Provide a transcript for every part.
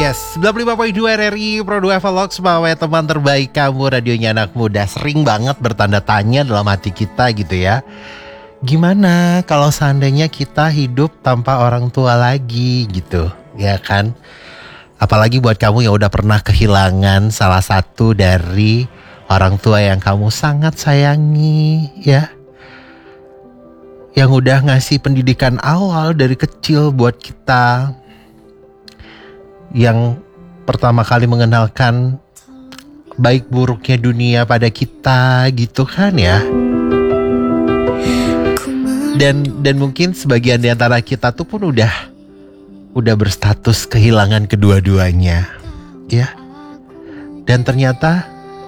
Yes, 95.2 RRI Pro 2 Vlog Semawe, teman terbaik kamu, radionya anak muda. Sering banget bertanda tanya dalam hati kita gitu ya. Gimana kalau seandainya kita hidup tanpa orang tua lagi gitu, ya kan? Apalagi buat kamu yang udah pernah kehilangan salah satu dari orang tua yang kamu sangat sayangi ya. Yang udah ngasih pendidikan awal dari kecil buat kita, yang pertama kali mengenalkan baik buruknya dunia pada kita gitu kan ya. Dan mungkin sebagian di antara kita tuh pun udah berstatus kehilangan kedua-duanya ya. Dan ternyata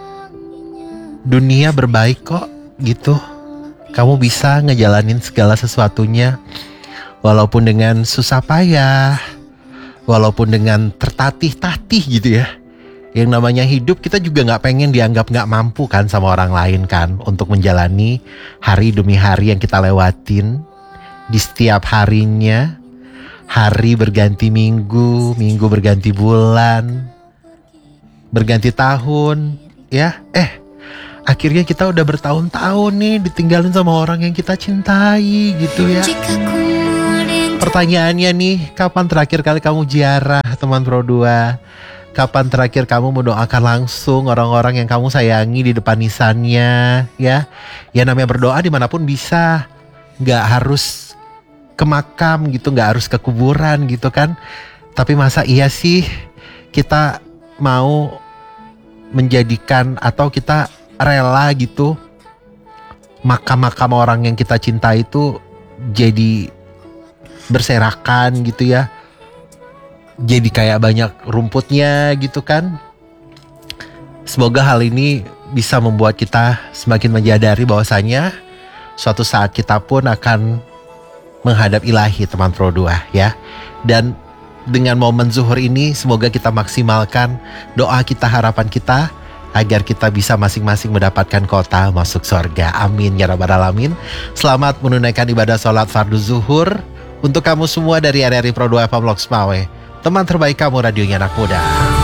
dunia berbaik kok gitu. Kamu bisa ngejalanin segala sesuatunya walaupun dengan susah payah, walaupun dengan tertatih-tatih gitu ya. Yang namanya hidup, kita juga gak pengen dianggap gak mampu kan sama orang lain kan, untuk menjalani hari demi hari yang kita lewatin. Di setiap harinya, hari berganti minggu, minggu berganti bulan, berganti tahun ya. Akhirnya kita udah bertahun-tahun nih ditinggalin sama orang yang kita cintai gitu ya. Pertanyaannya nih, kapan terakhir kali kamu ziarah teman Pro 2? Kapan terakhir kamu mendoakan langsung orang-orang yang kamu sayangi di depan nisannya ya? Ya namanya berdoa dimanapun bisa, gak harus ke makam gitu, gak harus ke kuburan gitu kan. Tapi masa iya sih kita mau menjadikan atau kita rela gitu makam-makam orang yang kita cinta itu jadi berserakan gitu ya, jadi kayak banyak rumputnya gitu kan. Semoga hal ini bisa membuat kita semakin menyadari bahwasanya suatu saat kita pun akan menghadap ilahi teman Pro 2 ya. Dan dengan momen zuhur ini semoga kita maksimalkan doa kita, harapan kita agar kita bisa masing-masing mendapatkan kota masuk surga. Amin ya rabbal alamin. Selamat menunaikan ibadah sholat fardu zuhur untuk kamu semua dari RRI Pro 2 Vlog Semawe, teman terbaik kamu, radionya anak muda.